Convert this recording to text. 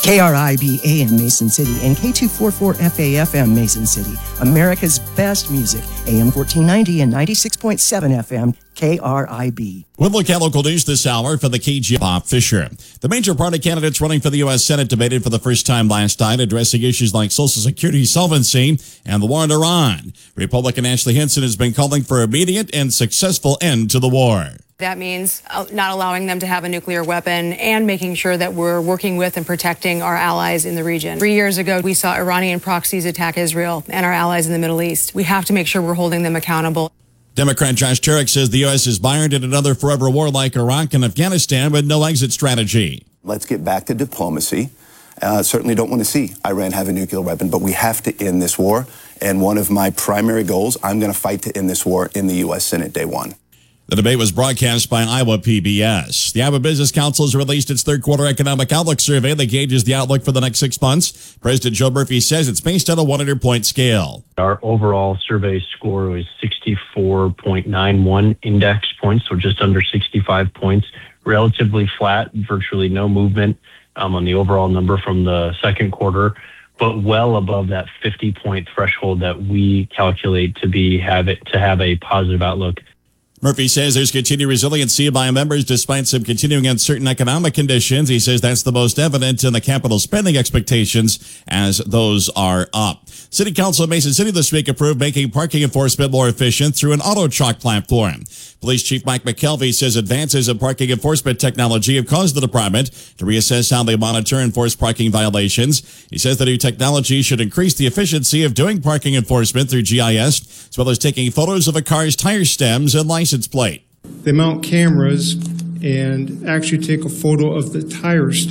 KRIB AM Mason City and K244 FAFM Mason City. America's best music. AM 1490 and 96.7 FM. KRIB. We'll look at local news this hour for the KG. Bob Fisher. The major party candidates running for the U.S. Senate debated for the first time last night, addressing issues like Social Security solvency and the war in Iran. Republican Ashley Hinson has been calling for immediate and successful end to the war. That means not allowing them to have a nuclear weapon and making sure that we're working with and protecting our allies in the region. 3 years ago, we saw Iranian proxies attack Israel and our allies in the Middle East. We have to make sure we're holding them accountable. Democrat Josh Turek says the U.S. is mired in another forever war like Iraq and Afghanistan with no exit strategy. Let's get back to diplomacy. Certainly don't want to see Iran have a nuclear weapon, but we have to end this war. And one of my primary goals, I'm going to fight to end this war in the U.S. Senate day one. The debate was broadcast by Iowa PBS. The Iowa Business Council has released its third quarter economic outlook survey that gauges the outlook for the next 6 months. President Joe Murphy says it's based on a 100-point scale. Our overall survey score was 64.91 index points, so just under 65 points. Relatively flat, virtually no movement on the overall number from the second quarter, but well above that 50-point threshold that we calculate to have a positive outlook. Murphy says there's continued resiliency by members despite some continuing uncertain economic conditions. He says that's the most evident in the capital spending expectations as those are up. City Council of Mason City this week approved making parking enforcement more efficient through an auto chalk platform. Police Chief Mike McKelvey says advances in parking enforcement technology have caused the department to reassess how they monitor and enforce parking violations. He says the new technology should increase the efficiency of doing parking enforcement through GIS, as well as taking photos of a car's tire stems and license plate. They mount cameras and actually take a photo of the tire